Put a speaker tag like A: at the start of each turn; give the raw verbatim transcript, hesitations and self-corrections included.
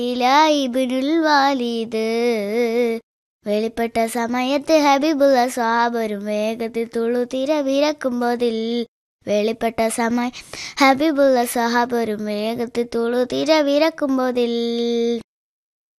A: ഇബ്നുൽ വാലിദ്. വെളിപ്പെട്ട സമയത്ത് ഹബീബുള്ള സ്വഹാബരും വേഗത്തിൽ തുളുതിര വിരക്കുമ്പോതിൽ. വെളിപ്പെട്ട സമയം ഹബീബുള്ള സ്വഹാബരും വേഗത്തിൽ തുളുതിര വിരക്കുമ്പോതിൽ.